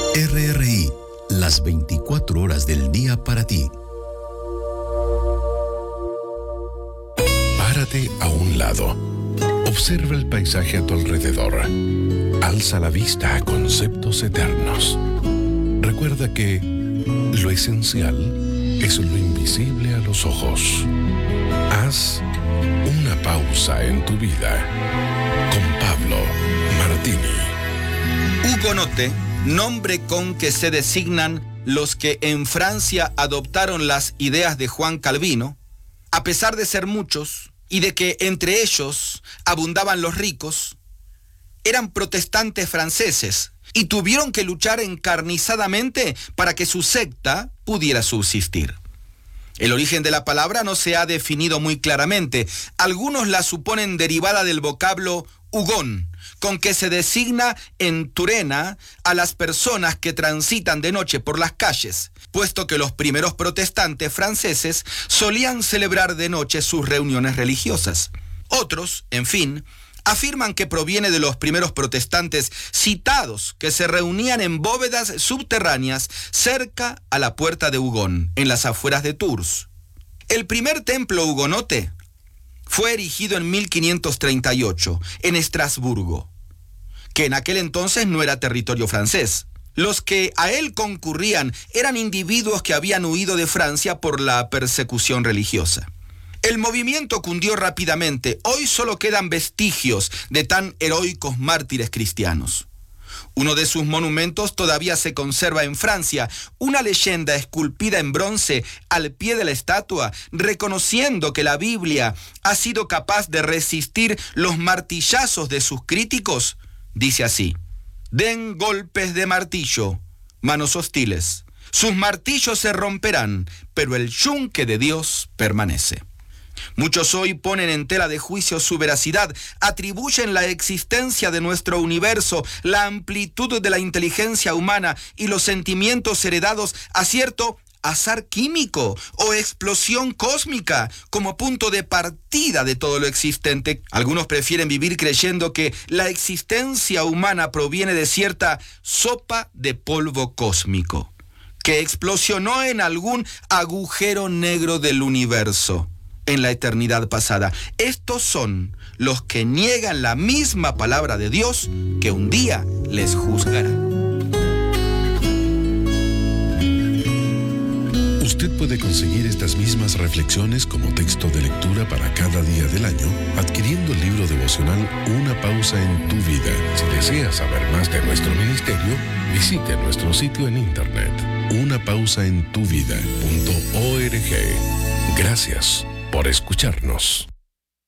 RRI, las 24 horas del día para ti. Párate a un lado. Observa el paisaje a tu alrededor. Alza la vista a conceptos eternos. Recuerda que lo esencial es lo invisible a los ojos. Haz una pausa en tu vida. Con Pablo Martini. Hugonote, nombre con que se designan los que en Francia adoptaron las ideas de Juan Calvino, a pesar de ser muchos y de que entre ellos abundaban los ricos, eran protestantes franceses y tuvieron que luchar encarnizadamente para que su secta pudiera subsistir. El origen de la palabra no se ha definido muy claramente. Algunos la suponen derivada del vocablo hugón, con que se designa en Turena a las personas que transitan de noche por las calles, puesto que los primeros protestantes franceses solían celebrar de noche sus reuniones religiosas. Otros, en fin, afirman que proviene de los primeros protestantes citados que se reunían en bóvedas subterráneas cerca a la puerta de Hugón, en las afueras de Tours. El primer templo hugonote fue erigido en 1538 en Estrasburgo, que en aquel entonces no era territorio francés. Los que a él concurrían eran individuos que habían huido de Francia por la persecución religiosa. El movimiento cundió rápidamente. Hoy solo quedan vestigios de tan heroicos mártires cristianos. Uno de sus monumentos todavía se conserva en Francia, una leyenda esculpida en bronce al pie de la estatua, reconociendo que la Biblia ha sido capaz de resistir los martillazos de sus críticos. Dice así: den golpes de martillo, manos hostiles. Sus martillos se romperán, pero el yunque de Dios permanece. Muchos hoy ponen en tela de juicio su veracidad, atribuyen la existencia de nuestro universo, la amplitud de la inteligencia humana y los sentimientos heredados a cierto azar químico o explosión cósmica como punto de partida de todo lo existente. Algunos prefieren vivir creyendo que la existencia humana proviene de cierta sopa de polvo cósmico que explosionó en algún agujero negro del universo en la eternidad pasada. Estos son los que niegan la misma palabra de Dios que un día les juzgará. Usted puede conseguir estas mismas reflexiones como texto de lectura para cada día del año adquiriendo el libro devocional Una pausa en tu vida. Si desea saber más de nuestro ministerio, visite nuestro sitio en internet unapausaentuvida.org. Gracias por escucharnos.